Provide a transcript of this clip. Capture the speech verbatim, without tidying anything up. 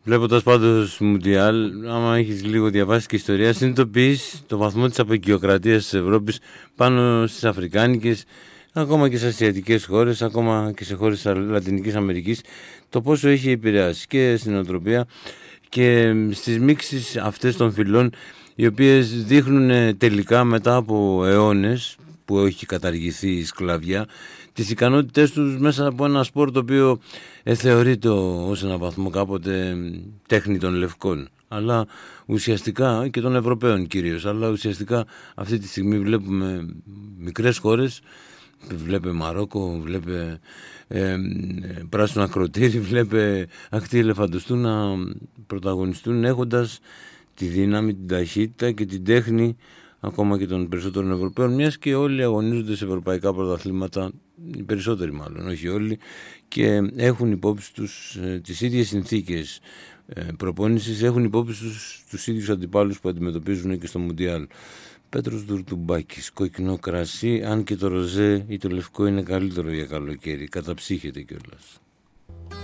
Βλέποντας πάντως Μουντιάλ, άμα έχεις λίγο διαβάσει και ιστορία, συνειδητοποιείς το βαθμό της αποικιοκρατίας της Ευρώπης πάνω στις αφρικάνικες, ακόμα και στις ασιατικές χώρες, ακόμα και σε χώρες της Λατινικής Αμερικής, το πόσο έχει επηρεάσει και στην νοοτροπία και στις μίξεις αυτές των φυλών, οι οποίες δείχνουν τελικά μετά από αιώνες που έχει καταργηθεί η σκλαβιά, τις ικανότητές τους μέσα από ένα σπορ το οποίο ε, θεωρείται ως ένα βαθμό κάποτε τέχνη των λευκών, αλλά ουσιαστικά και των Ευρωπαίων κυρίως, αλλά ουσιαστικά αυτή τη στιγμή βλέπουμε μικρές χώρες, βλέπε Μαρόκο, βλέπε ε, πράσινο ακροτήρι, βλέπε ακτή ελεφαντοστού να πρωταγωνιστούν έχοντας τη δύναμη, την ταχύτητα και την τέχνη ακόμα και των περισσότερων Ευρωπαίων, μιας και όλοι αγωνίζονται σε ευρωπαϊκά πρωταθλήματα, οι περισσότεροι μάλλον, όχι όλοι, και έχουν υπόψη τους ε, τις ίδιες συνθήκες ε, προπόνησης, έχουν υπόψη τους τους ίδιους αντιπάλους που αντιμετωπίζουν και στο Μουντιάλ. Πέτρος Δουρτουμπάκης, κόκκινο κρασί, αν και το ροζέ ή το λευκό είναι καλύτερο για καλοκαίρι, καταψύχεται κιόλας.